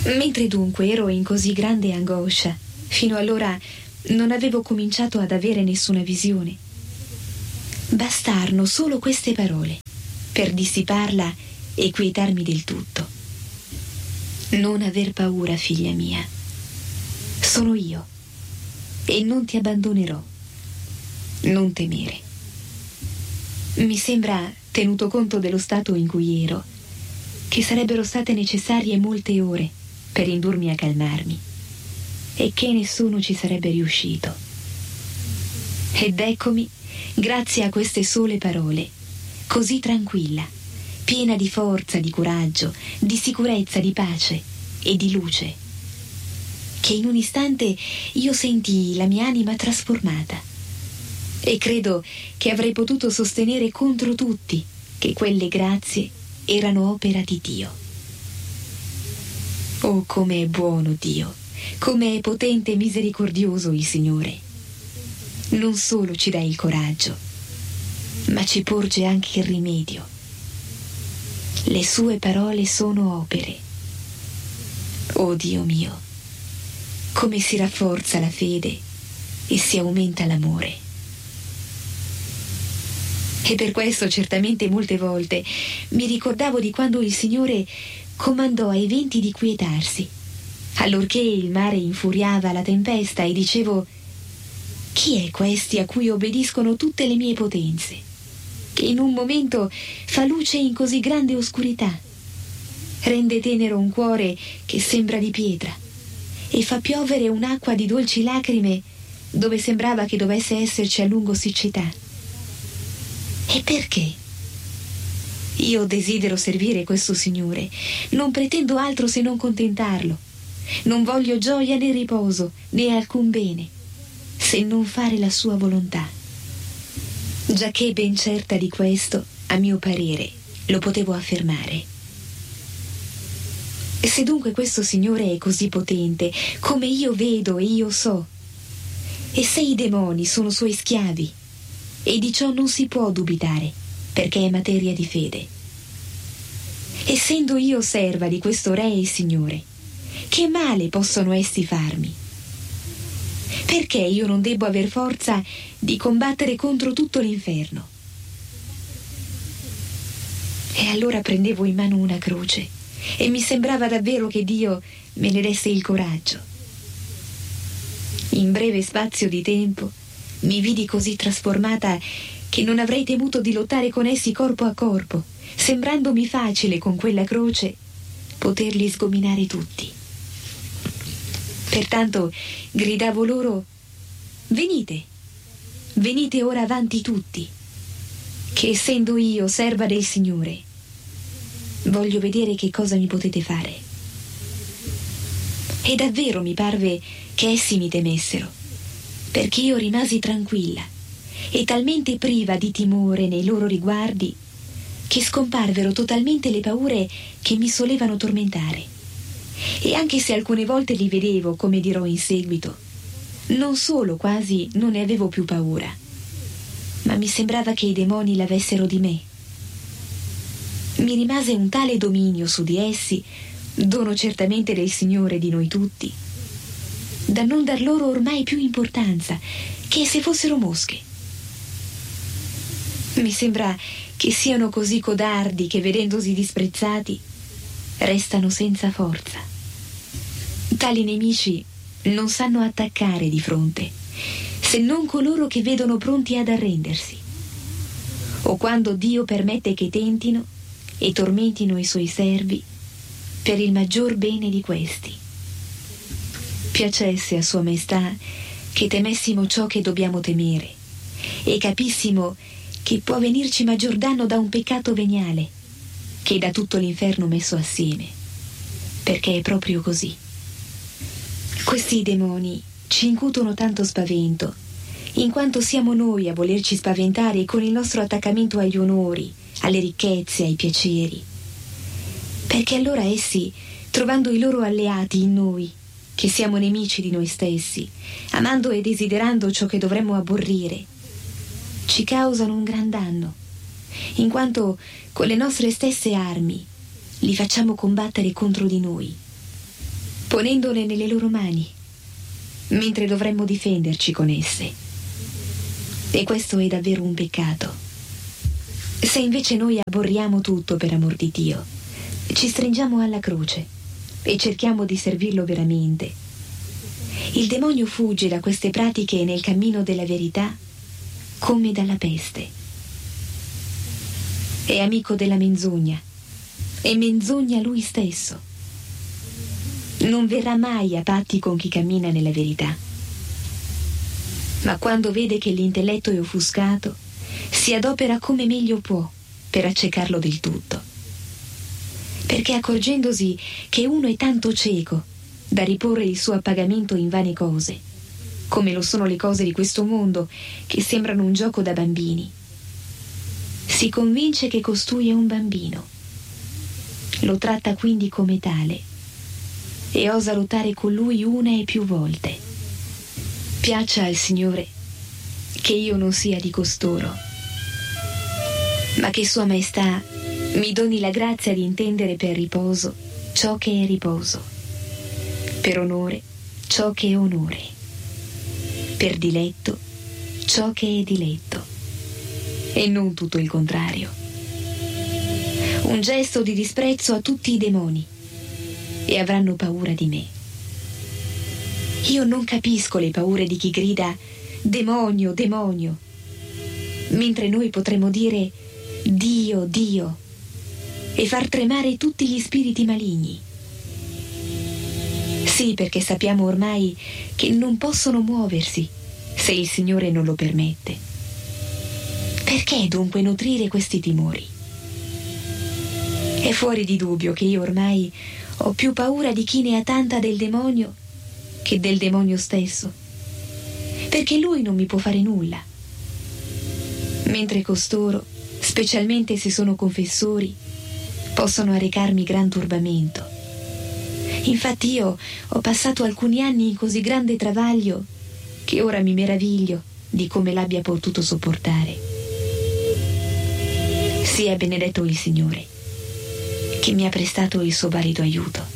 Mentre dunque ero in così grande angoscia, fino allora non avevo cominciato ad avere nessuna visione. Bastarono solo queste parole per dissiparla e quietarmi del tutto. Non aver paura, figlia mia. Sono io e non ti abbandonerò. Non temere. Mi sembra, tenuto conto dello stato in cui ero, che sarebbero state necessarie molte ore per indurmi a calmarmi e che nessuno ci sarebbe riuscito. Ed eccomi, grazie a queste sole parole, così tranquilla, piena di forza, di coraggio, di sicurezza, di pace e di luce, che in un istante io sentii la mia anima trasformata e credo che avrei potuto sostenere contro tutti che quelle grazie erano opera di Dio. Oh, come è buono Dio, come è potente e misericordioso il Signore. Non solo ci dà il coraggio, ma ci porge anche il rimedio. Le sue parole sono opere. Oh Dio mio, come si rafforza la fede e si aumenta l'amore. E per questo certamente molte volte mi ricordavo di quando il Signore comandò ai venti di quietarsi, allorché il mare infuriava la tempesta, e dicevo: chi è questi a cui obbediscono tutte le mie potenze, che in un momento fa luce in così grande oscurità, rende tenero un cuore che sembra di pietra e fa piovere un'acqua di dolci lacrime dove sembrava che dovesse esserci a lungo siccità? E perché? Io desidero servire questo Signore, non pretendo altro se non contentarlo. Non voglio gioia né riposo, né alcun bene, se non fare la sua volontà. Giacché ben certa di questo, a mio parere, lo potevo affermare. Se dunque questo Signore è così potente, come io vedo e io so, e se i demoni sono suoi schiavi, e di ciò non si può dubitare, perché è materia di fede. Essendo io serva di questo Re e Signore, che male possono essi farmi? Perché io non debbo aver forza di combattere contro tutto l'inferno? E allora prendevo in mano una croce e mi sembrava davvero che Dio me ne desse il coraggio. In breve spazio di tempo mi vidi così trasformata che non avrei temuto di lottare con essi corpo a corpo, sembrandomi facile con quella croce poterli sgominare tutti. Pertanto gridavo loro: venite, venite ora avanti tutti, che essendo io serva del Signore, voglio vedere che cosa mi potete fare. E davvero mi parve che essi mi temessero, perché io rimasi tranquilla e talmente priva di timore nei loro riguardi che scomparvero totalmente le paure che mi solevano tormentare. E anche se alcune volte li vedevo, come dirò in seguito, non solo quasi non ne avevo più paura, ma mi sembrava che i demoni l'avessero di me. Mi rimase un tale dominio su di essi, dono certamente del Signore di noi tutti, da non dar loro ormai più importanza, che se fossero mosche. Mi sembra che siano così codardi che, vedendosi disprezzati, restano senza forza. Tali nemici non sanno attaccare di fronte, se non coloro che vedono pronti ad arrendersi, o quando Dio permette che tentino e tormentino i suoi servi per il maggior bene di questi. Piacesse a Sua Maestà che temessimo ciò che dobbiamo temere e capissimo che può venirci maggior danno da un peccato veniale che da tutto l'inferno messo assieme, perché è proprio così. Questi demoni ci incutono tanto spavento, in quanto siamo noi a volerci spaventare con il nostro attaccamento agli onori, alle ricchezze, ai piaceri. Perché allora essi, trovando i loro alleati in noi, che siamo nemici di noi stessi, amando e desiderando ciò che dovremmo aborrire, ci causano un gran danno, in quanto con le nostre stesse armi li facciamo combattere contro di noi. ponendole nelle loro mani, mentre dovremmo difenderci con esse. E questo è davvero un peccato. Se invece noi aborriamo tutto per amor di Dio, ci stringiamo alla croce e cerchiamo di servirlo veramente, il demonio fugge da queste pratiche nel cammino della verità come dalla peste. È amico della menzogna e menzogna lui stesso. Non verrà mai a patti con chi cammina nella verità. Ma quando vede che l'intelletto è offuscato, si adopera come meglio può per accecarlo del tutto. Perché accorgendosi che uno è tanto cieco da riporre il suo appagamento in vane cose, come lo sono le cose di questo mondo che sembrano un gioco da bambini, si convince che costui è un bambino. Lo tratta quindi come tale e osa lottare con lui una e più volte. Piaccia al Signore che io non sia di costoro, ma che Sua Maestà mi doni la grazia di intendere per riposo ciò che è riposo, per onore ciò che è onore, per diletto ciò che è diletto, e non tutto il contrario. Un gesto di disprezzo a tutti i demoni e avranno paura di me. Io non capisco le paure di chi grida demonio, demonio, mentre noi potremmo dire Dio, Dio, e far tremare tutti gli spiriti maligni. Sì, perché sappiamo ormai che non possono muoversi se il Signore non lo permette. Perché dunque nutrire questi timori? È fuori di dubbio che io ormai ho più paura di chi ne ha tanta del demonio che del demonio stesso, perché lui non mi può fare nulla, mentre costoro, specialmente se sono confessori, possono arrecarmi gran turbamento. Infatti io ho passato alcuni anni in così grande travaglio che ora mi meraviglio di come l'abbia potuto sopportare. Sia benedetto il Signore, che mi ha prestato il suo valido aiuto.